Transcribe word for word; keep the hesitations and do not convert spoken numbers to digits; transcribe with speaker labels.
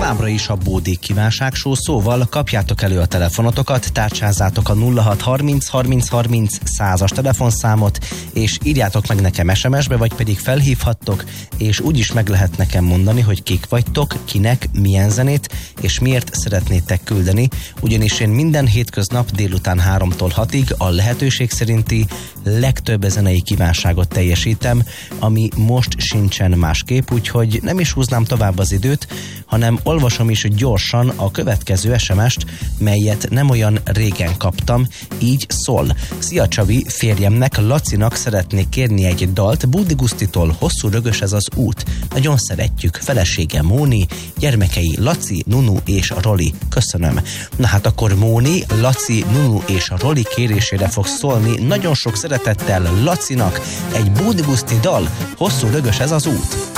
Speaker 1: továbbra is a Bódék kívánság show, szóval kapjátok elő a telefonotokat, tárcsázzátok a nulla hat harminc harminc harminc százas telefonszámot, és írjátok meg nekem es em es-be, vagy pedig felhívhattok, és úgyis meg lehet nekem mondani, hogy kik vagytok, kinek, milyen zenét, és miért szeretnétek küldeni, ugyanis én minden hétköznap délután háromtól hatig a lehetőség szerinti legtöbb zenei kívánságot teljesítem, ami most sincsen másképp, úgyhogy nem is húznám tovább az időt, hanem olvasom is gyorsan a következő es em est, melyet nem olyan régen kaptam, így szól. Szia Csabi, férjemnek, Lacinak szeretnék kérni egy dalt, Búdi Gusztitól, hosszú rögös ez az út. Nagyon szeretjük, felesége Móni, gyermekei Laci, Nunu és Roli. Köszönöm. Na hát akkor Móni, Laci, Nunu és Roli kérésére fog szólni nagyon sok szeretettel Lacinak egy Búdi Guszti dal, hosszú rögös ez az út.